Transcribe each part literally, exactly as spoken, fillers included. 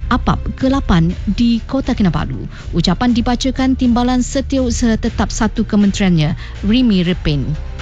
Apap ke lapan di Kota Kinabalu. Ucapan dibacakan Timbalan Setiausaha Tetap Satu Kementeriannya, Rimi Repin.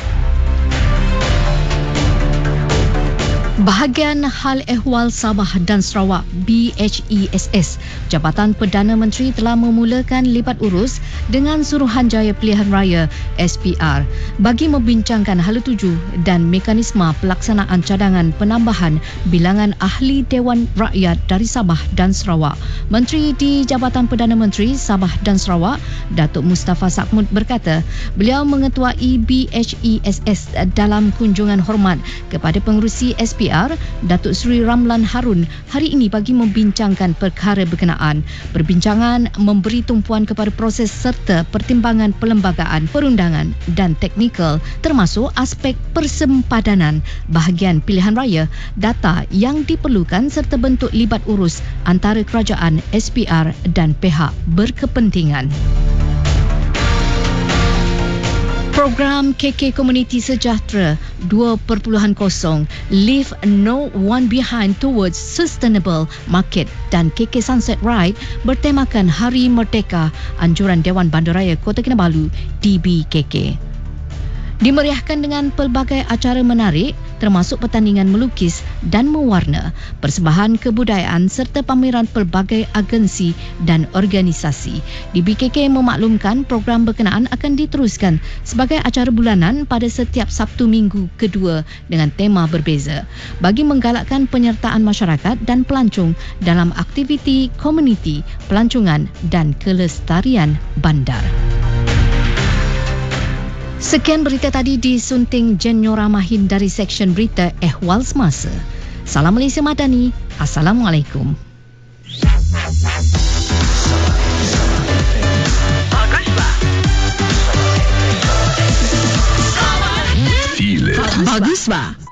Bahagian Hal Ehwal Sabah dan Sarawak B H E S S, Jabatan Perdana Menteri telah memulakan libat urus dengan Suruhanjaya Pilihan Raya S P R bagi membincangkan hala tuju dan mekanisme pelaksanaan cadangan penambahan bilangan ahli Dewan Rakyat dari Sabah dan Sarawak. Menteri di Jabatan Perdana Menteri Sabah dan Sarawak, Datuk Mustafa Sakmud berkata, beliau mengetuai B H E S S dalam kunjungan hormat kepada pengerusi S P R Datuk Seri Ramlan Harun hari ini bagi membincangkan perkara berkenaan. Perbincangan memberi tumpuan kepada proses serta pertimbangan perlembagaan, perundangan dan teknikal termasuk aspek persempadanan bahagian pilihan raya, data yang diperlukan serta bentuk libat urus antara kerajaan, S P R dan pihak berkepentingan. Program K K Komuniti Sejahtera dua titik kosong Leave No One Behind Towards Sustainable Market dan K K Sunset Ride bertemakan Hari Merdeka Anjuran Dewan Bandaraya Kota Kinabalu D B K K. Dimeriahkan dengan pelbagai acara menarik termasuk pertandingan melukis dan mewarna, persembahan kebudayaan serta pameran pelbagai agensi dan organisasi. D B K K memaklumkan program berkenaan akan diteruskan sebagai acara bulanan pada setiap Sabtu minggu kedua dengan tema berbeza bagi menggalakkan penyertaan masyarakat dan pelancong dalam aktiviti komuniti, pelancongan dan kelestarian bandar. Sekian berita tadi disunting Jenyora Mahin dari Seksyen Berita Ehwal Semasa. Salam Malaysia Madani. Assalamualaikum. Bagus, Pak.